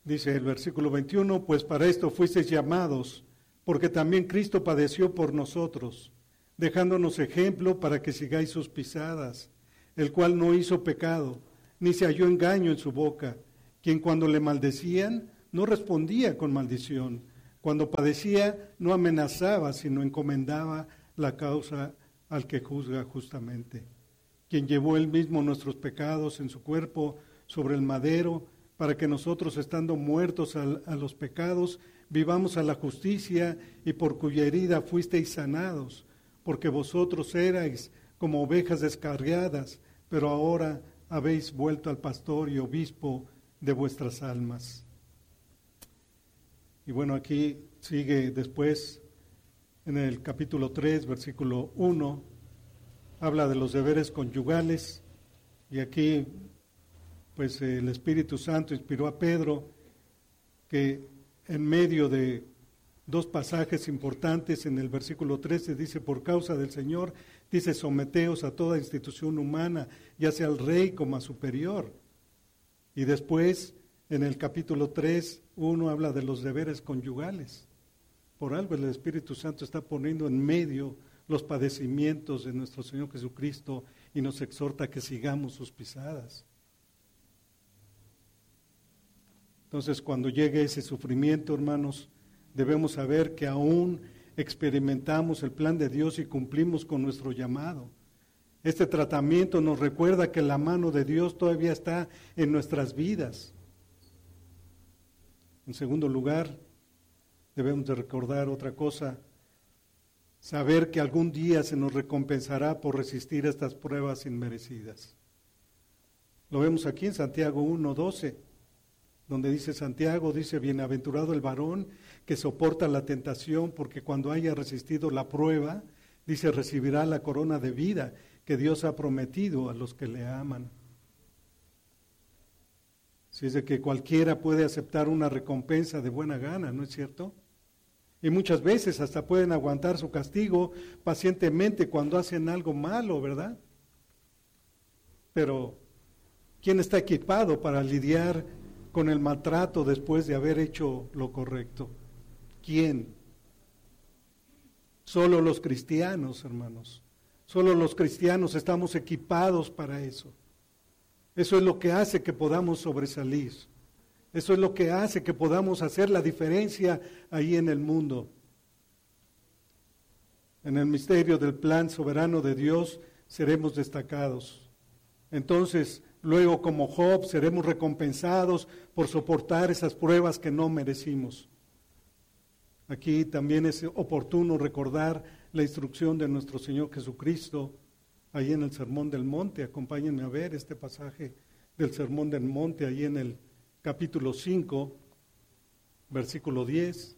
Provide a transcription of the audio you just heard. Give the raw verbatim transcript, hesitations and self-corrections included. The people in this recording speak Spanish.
Dice el versículo veintiuno, pues para esto fuisteis llamados, porque también Cristo padeció por nosotros, dejándonos ejemplo para que sigáis sus pisadas, el cual no hizo pecado, ni se halló engaño en su boca, quien cuando le maldecían no respondía con maldición, cuando padecía no amenazaba, sino encomendaba la causa al que juzga justamente, quien llevó él mismo nuestros pecados en su cuerpo sobre el madero, para que nosotros, estando muertos a, a los pecados, vivamos a la justicia, y por cuya herida fuisteis sanados, porque vosotros erais como ovejas descarriadas, pero ahora habéis vuelto al pastor y obispo de vuestras almas. Y bueno, aquí sigue después, en el capítulo tres, versículo uno, habla de los deberes conyugales, y aquí pues el Espíritu Santo inspiró a Pedro que en medio de dos pasajes importantes, en el versículo trece dice, por causa del Señor, dice, someteos a toda institución humana, ya sea al rey como a superior. Y después, en el capítulo tres, uno habla de los deberes conyugales. Por algo el Espíritu Santo está poniendo en medio los padecimientos de nuestro Señor Jesucristo y nos exhorta a que sigamos sus pisadas. Entonces, cuando llegue ese sufrimiento, hermanos, debemos saber que aún experimentamos el plan de Dios y cumplimos con nuestro llamado. Este tratamiento nos recuerda que la mano de Dios todavía está en nuestras vidas. En segundo lugar, debemos de recordar otra cosa, saber que algún día se nos recompensará por resistir a estas pruebas inmerecidas. Lo vemos aquí en Santiago uno doce. Donde dice Santiago, dice, bienaventurado el varón que soporta la tentación, porque cuando haya resistido la prueba, dice, recibirá la corona de vida que Dios ha prometido a los que le aman. Si es de que cualquiera puede aceptar una recompensa de buena gana, ¿no es cierto? Y muchas veces hasta pueden aguantar su castigo pacientemente cuando hacen algo malo, ¿verdad? Pero, ¿quién está equipado para lidiar con el maltrato después de haber hecho lo correcto? ¿Quién? Solo los cristianos, hermanos. Solo los cristianos estamos equipados para eso. Eso es lo que hace que podamos sobresalir. Eso es lo que hace que podamos hacer la diferencia ahí en el mundo. En el misterio del plan soberano de Dios seremos destacados. Entonces, luego, como Job, seremos recompensados por soportar esas pruebas que no merecimos. Aquí también es oportuno recordar la instrucción de nuestro Señor Jesucristo, ahí en el Sermón del Monte. Acompáñenme a ver este pasaje del Sermón del Monte, ahí en el capítulo cinco, versículo diez.